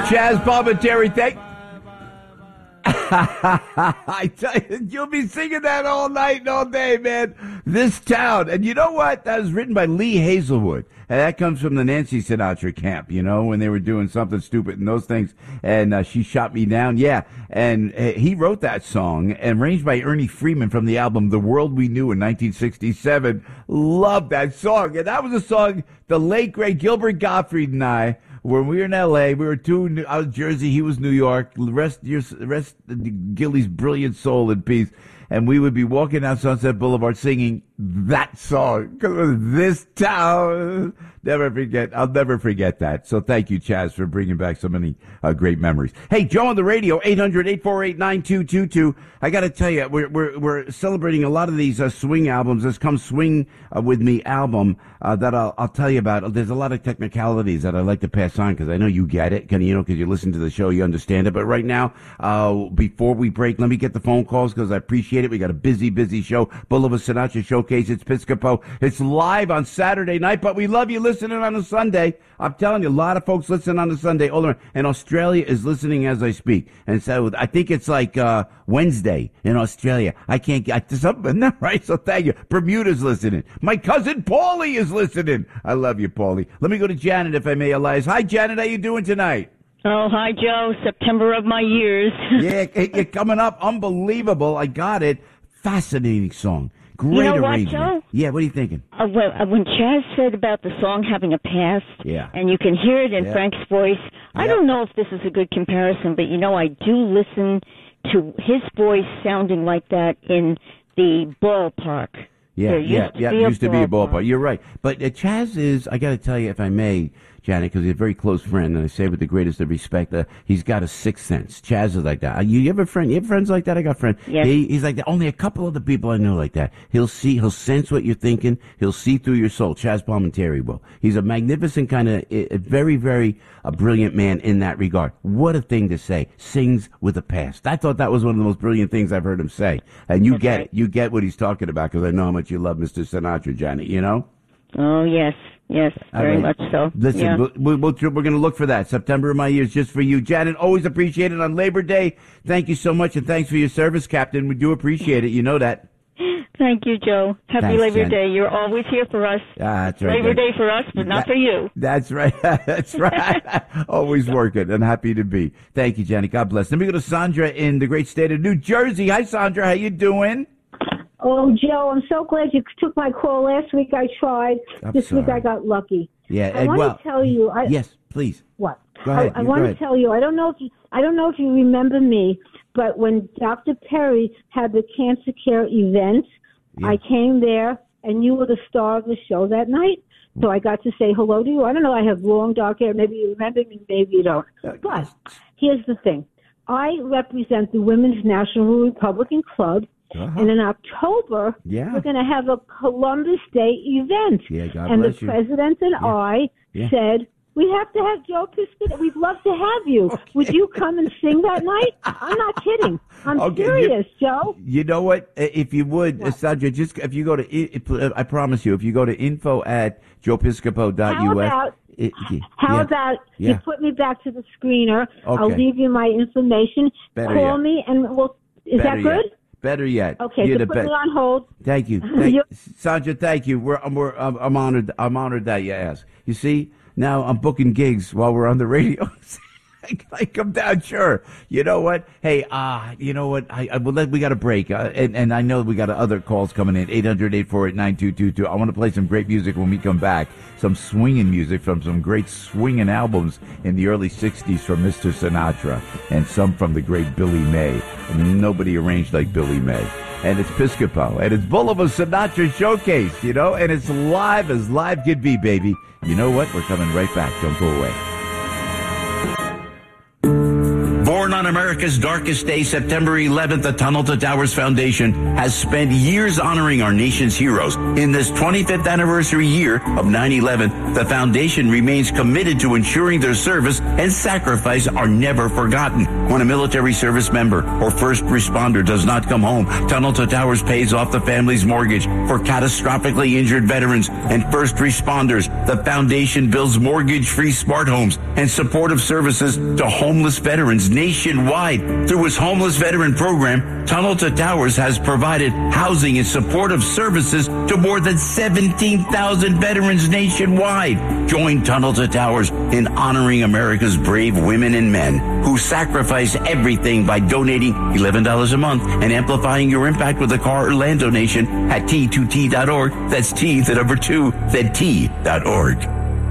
Chaz Palminteri, thank. I tell you, you'll be singing that all night and all day, man. This town. And you know what? That was written by Lee Hazelwood. And that comes from the Nancy Sinatra camp, you know, when they were doing something stupid and those things. And She Shot Me Down. Yeah. And he wrote that song, and arranged by Ernie Freeman from the album The World We Knew in 1967. Love that song. And that was a song the late, great Gilbert Gottfried and I, when we were in L.A., we were I was Jersey, he was New York. Rest Gilly's brilliant soul in peace. And we would be walking down Sunset Boulevard singing that song. Because it was this town. I'll never forget that. So thank you, Chaz, for bringing back so many great memories. Hey, Joe on the radio, 800-848-9222. I got to tell you, we're celebrating a lot of these swing albums. This comes Swing With Me album that I'll tell you about. There's a lot of technicalities that I like to pass on because I know you get it. Because you listen to the show, you understand it. But right now, before we break, let me get the phone calls because I appreciate it. We got a busy show. Boulevard Sinatra Showcase. It's Piscopo. It's live on Saturday night, but we love you listening on a Sunday. I'm telling you, a lot of folks listen on a Sunday. And Australia is listening as I speak. And so I think it's like Wednesday in Australia. I can't get something, right? So thank you. Bermuda's listening. My cousin Paulie is listening. I love you, Paulie. Let me go to Janet, if I may, Elias. Hi, Janet. How you doing tonight? Oh, hi, Joe. September of my years. Yeah, you're coming up. Unbelievable. I got it. Fascinating song. Great arrangement. Joe? Yeah, what are you thinking? When Chaz said about the song having a past, and you can hear it in Frank's voice, I don't know if this is a good comparison, but I do listen to his voice sounding like that in the ballpark. Used to be a ballpark. You're right. But Chaz is, I got to tell you, if I may, Janet, because he's a very close friend, and I say with the greatest of respect, he's got a sixth sense. Chaz is like that. You have a friend? You have friends like that? I got friends. Yes. He's like that. Only a couple of the people I know like that. He'll sense what you're thinking. He'll see through your soul. Chaz Palminteri will. He's a magnificent kind of, very, very brilliant man in that regard. What a thing to say. Sings with a past. I thought that was one of the most brilliant things I've heard him say. And you get it. You get what he's talking about because I know how much you love Mr. Sinatra, Janet, you know? Oh, yes. Yes, very much so. Listen, we're going to look for that. September of my years just for you. Janet, always appreciate it on Labor Day. Thank you so much, and thanks for your service, Captain. We do appreciate it. You know that. Thank you, Joe. Happy Labor Janet. Day. You're always here for us. That's right. Labor Day for us, but not for you. That's right. That's right. Always working and happy to be. Thank you, Janet. God bless. Let me go to Sandra in the great state of New Jersey. Hi, Sandra. How you doing? Oh, Joe, I'm so glad you took my call. Last week I tried. This week I got lucky. Yeah, I want to tell you. Yes, please. What? Go ahead. I want to tell you. I don't know if you remember me, but when Dr. Perry had the cancer care event, I came there, and you were the star of the show that night. So I got to say hello to you. I don't know. I have long dark hair. Maybe you remember me. Maybe you don't. But here's the thing. I represent the Women's National Republican Club. And in October, we're going to have a Columbus Day event. Yeah, God and bless the president and I said, we have to have Joe Piscopo. We'd love to have you. Okay. Would you come and sing that night? I'm not kidding. I'm serious, Joe. You know what? If you would, Sandra, just if you go to, I promise you, if you go to info@joepiscopo.us. How about you put me back to the screener? Okay. I'll leave you my information. Call me and is that good? Better yet. Okay, so put me on hold. Thank you. Sandra, thank you. I'm honored. I'm honored that you asked. You see, now I'm booking gigs while we're on the radio. I come down, sure. You know what? Hey, you know what? We got a break, and I know we got other calls coming in. 800-848-9222. I want to play some great music when we come back. Some swinging music from some great swinging albums in the early '60s from Mr. Sinatra, and some from the great Billy May. And nobody arranged like Billy May. And it's Piscopo, and it's Boulevard Sinatra Showcase, and it's live as live could be, baby. You know what? We're coming right back. Don't go away. Born on America's darkest day, September 11th, the Tunnel to Towers Foundation has spent years honoring our nation's heroes. In this 25th anniversary year of 9/11, the foundation remains committed to ensuring their service and sacrifice are never forgotten. When a military service member or first responder does not come home, Tunnel to Towers pays off the family's mortgage. For catastrophically injured veterans and first responders, the foundation builds mortgage-free smart homes and supportive services to homeless veterans nationwide. Through its homeless veteran program, Tunnel to Towers has provided housing and supportive services to more than 17,000 veterans nationwide. Join Tunnel to Towers in honoring America's brave women and men who sacrifice everything by donating $11 a month and amplifying your impact with a car or land donation at T2T.org. That's T, the number 2, then T.org.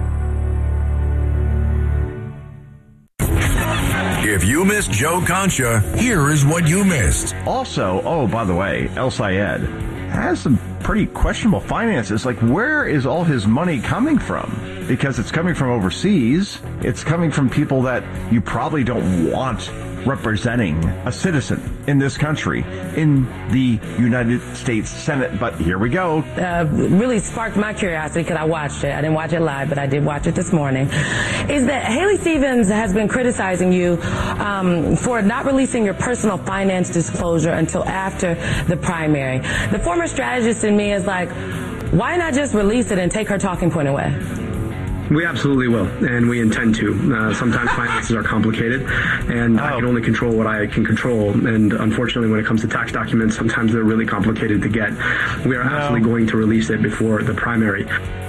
If you missed Joe Concha, here is what you missed. Also, by the way, El Sayed has some pretty questionable finances. Like, where is all his money coming from? Because it's coming from overseas. It's coming from people that you probably don't want representing a citizen in this country in the United States Senate. But here we go. Really sparked my curiosity because I watched it. I didn't watch it live, but I did watch it this morning. Is that Haley Stevens has been criticizing you for not releasing your personal finance disclosure until after the primary. The former strategist in me is like, why not just release it and take her talking point away? We absolutely will, and we intend to. Sometimes finances are complicated, and I can only control what I can control. And unfortunately, when it comes to tax documents, sometimes they're really complicated to get. We are absolutely going to release it before the primary.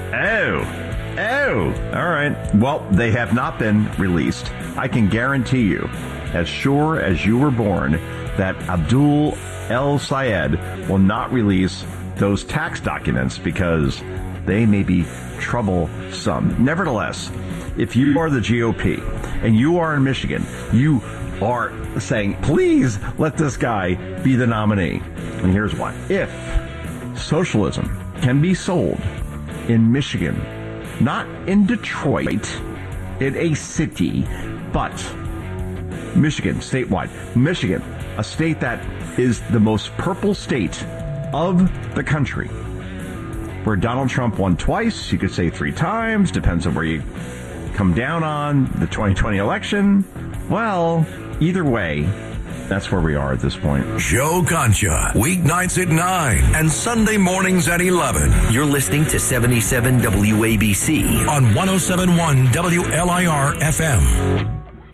All right. Well, they have not been released. I can guarantee you, as sure as you were born, that Abdul El Sayed will not release those tax documents because they may be troublesome. Nevertheless, if you are the GOP and you are in Michigan, you are saying, please let this guy be the nominee. And here's why. If socialism can be sold in Michigan, not in Detroit, in a city, but Michigan, statewide. Michigan, a state that is the most purple state of the country, where Donald Trump won twice, you could say 3 times, depends on where you come down on the 2020 election. Well, either way, that's where we are at this point. Joe Concha, weeknights at 9 and Sunday mornings at 11. You're listening to 77 WABC on 107.1 WLIR FM.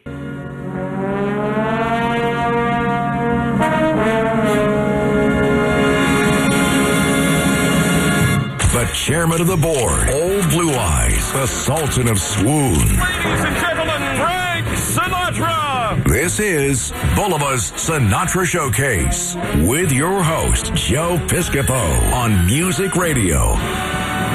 The chairman of the board, Old Blue Eyes, the Sultan of Swoon. Ladies and gentlemen, Frank Sinatra. This is Bulliva's Sinatra Showcase with your host, Joe Piscopo on Music Radio